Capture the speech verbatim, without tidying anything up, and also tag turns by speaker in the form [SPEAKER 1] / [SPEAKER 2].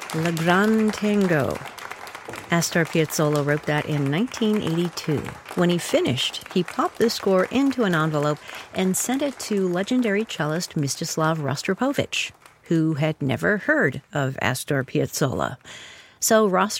[SPEAKER 1] Le Grand Tango. Astor Piazzolla wrote that in nineteen eighty-two. When he finished, he popped the score into an envelope and sent it to legendary cellist Mstislav Rostropovich, who had never heard of Astor Piazzolla. So Rostropovich